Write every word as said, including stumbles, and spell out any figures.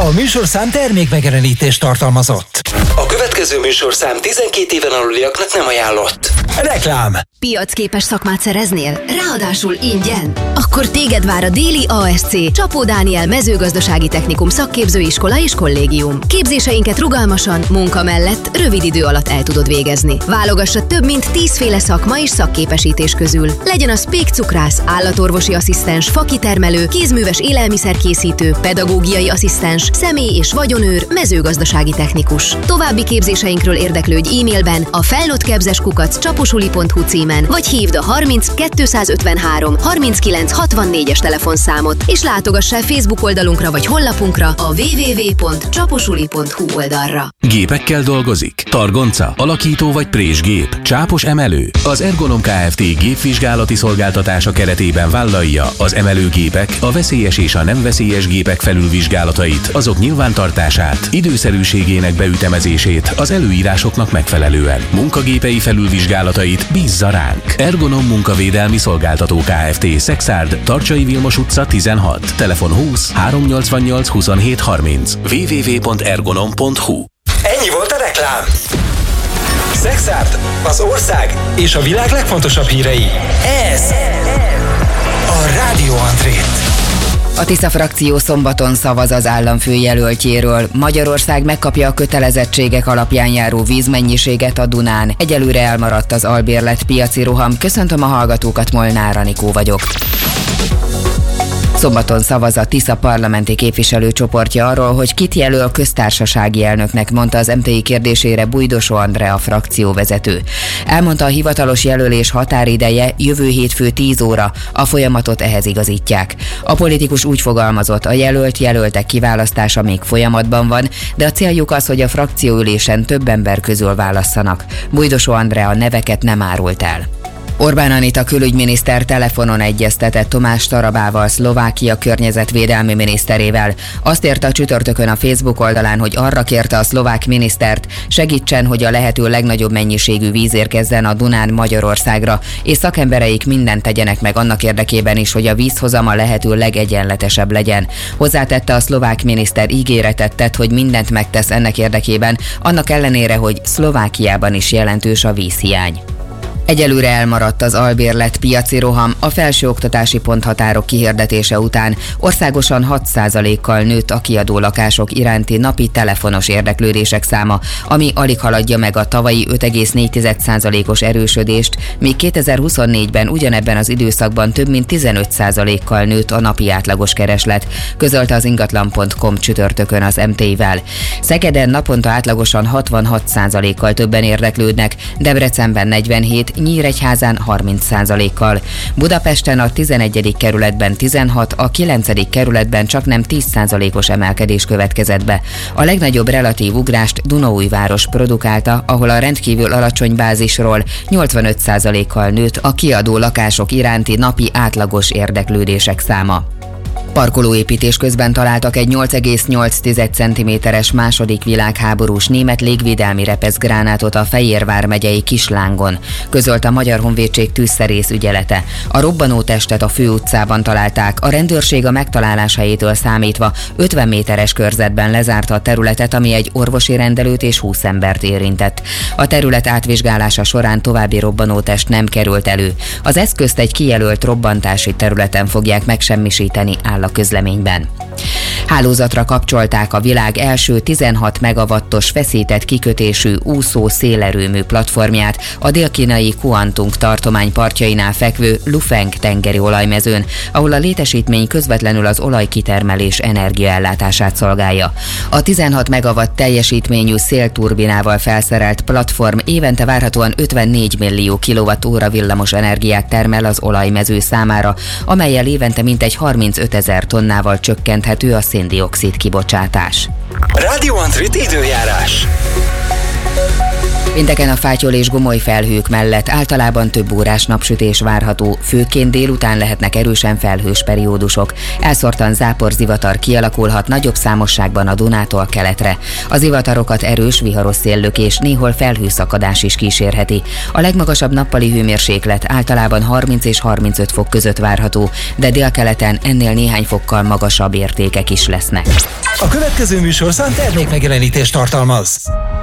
A műsorszám termék megjelenítést tartalmazott. A következő műsorszám tizenkét éven aluliaknak nem ajánlott. Reklám. Piacképes szakmát szereznél? Ráadásul ingyen? Akkor téged vár a Déli á es cé Csapó Dániel mezőgazdasági technikum szakképzőiskola és kollégium. Képzéseinket rugalmasan, munka mellett rövid idő alatt el tudod végezni. Válogassa több mint tízféle szakma és szakképesítés közül. Legyen az pékcukrász, állatorvosi asszisztens, fakitermelő, kézműves élelmiszerkészítő, pedagógiai asszisztens, személy- és vagyonőr, mezőgazdasági technikus. További képzéseinkről érdeklődj e-mailben a felnőttképzés kukac csaposuli pont hu címen, vagy hívd a harminc kettőszázötvenhárom harminckilenc hatvannégyes telefonszámot, és látogass el Facebook oldalunkra vagy honlapunkra a double-u double-u double-u pont csaposuli pont hu oldalra. Gépekkel dolgozik? Targonca, alakító vagy présgép, csápos emelő? Az Ergonom Kft. Gépvizsgálati szolgáltatása keretében vállalja az emelőgépek, a veszélyes és a nem veszélyes gépek felülvizsgálatait, azok nyilvántartását, időszerűségének beütemezését az előírásoknak megfelelően. Munkagépei felülvizsgálatait bízza ránk. Ergonom Munkavédelmi Szolgáltató Kft. Szexárd, Tarcsai Vilmos utca tizenhat. Telefon húsz háromszáznyolcvannyolc huszonhét harminc. double-u double-u double-u pont ergonom pont hu. Ennyi volt a reklám. Szexárd, az ország és a világ legfontosabb hírei. Ez a Rádió André. A Tisza frakció szombaton szavaz az államfő jelöltjéről. Magyarország megkapja a kötelezettségek alapján járó vízmennyiséget a Dunán. Egyelőre elmaradt az albérlet piaci roham. Köszöntöm a hallgatókat, Molnár Anikó vagyok. Szombaton szavaz a Tisza parlamenti képviselőcsoportja arról, hogy kit jelöl köztársasági elnöknek, mondta az em té i kérdésére Bujdosó Andrea frakcióvezető. Elmondta, a hivatalos jelölés határideje jövő hétfő tíz óra, a folyamatot ehhez igazítják. A politikus úgy fogalmazott, a jelölt jelöltek kiválasztása még folyamatban van, de a céljuk az, hogy a frakcióülésen több ember közül válasszanak. Bujdosó Andrea neveket nem árult el. Orbán Anita külügyminiszter telefonon egyeztetett Tomás Tarabával, Szlovákia környezetvédelmi miniszterével. Azt írta csütörtökön a Facebook oldalán, hogy arra kérte a szlovák minisztert, segítsen, hogy a lehető legnagyobb mennyiségű víz érkezzen a Dunán Magyarországra, és szakembereik mindent tegyenek meg annak érdekében is, hogy a vízhozam a lehető legegyenletesebb legyen. Hozzátette, a szlovák miniszter ígéretet tett, hogy mindent megtesz ennek érdekében, annak ellenére, hogy Szlovákiában is jelentős a vízhiány. Egyelőre elmaradt az albérlet piaci roham a felsőoktatási ponthatárok kihirdetése után. Országosan hat százalékkal nőtt a kiadó lakások iránti napi telefonos érdeklődések száma, ami alig haladja meg a tavalyi öt egész négy százalékos erősödést, míg kétezer-huszonnégyben ugyanebben az időszakban több mint tizenöt százalékkal nőtt a napi átlagos kereslet, közölte az ingatlan pont com csütörtökön az em té i-vel. Szegeden naponta átlagosan hatvanhat százalékkal többen érdeklődnek, Debrecenben negyvenhét, Nyíregyházán harminc százalékkal. Budapesten a tizenegyedik kerületben tizenhat, a kilencedik kerületben csaknem tíz százalékos emelkedés következett be. A legnagyobb relatív ugrást Dunaújváros produkálta, ahol a rendkívül alacsony bázisról nyolcvanöt százalékkal nőtt a kiadó lakások iránti napi átlagos érdeklődések száma. Parkolóépítés közben találtak egy nyolc egész nyolc centiméteres második világháborús német légvédelmi repeszgránátot a Fejér vármegyei Kislángon, közölt a Magyar Honvédség tűzszerész ügyelete. A robbanó testet a főutcában találták, a rendőrség a megtalálás helyétől számítva ötven méteres körzetben lezárta a területet, ami egy orvosi rendelőt és húsz embert érintett. A terület átvizsgálása során további robbanótest nem került elő. Az eszközt egy kijelölt robbantási területen fogják megsemmisíteni, áll a közleményben. Hálózatra kapcsolták a világ első tizenhat megawattos feszített kikötésű úszó szélerőmű platformját a dél-kínai Kuantung tartomány partjainál fekvő Lufeng tengeri olajmezőn, ahol a létesítmény közvetlenül az olajkitermelés energiaellátását szolgálja. A tizenhat megawatt teljesítményű szélturbinával felszerelt platform évente várhatóan ötvennégy millió kilovattóra villamos energiát termel az olajmező számára, amellyel évente mintegy harmincötezer tonnával csökkenthető a széndioxid kibocsátás. Rádió Andrit időjárás. Pénteken a fátyol és gomoly felhők mellett általában több órás napsütés várható, főként délután lehetnek erősen felhős periódusok. Elszórtan záporzivatar kialakulhat nagyobb számosságban a Dunától keletre. A zivatarokat erős, viharos széllökés, néhol felhőszakadás is kísérheti. A legmagasabb nappali hőmérséklet általában harminc és harmincöt fok között várható, de délkeleten ennél néhány fokkal magasabb értékek is lesznek. A következő műsorszám termékmegjelenítést tartalmaz.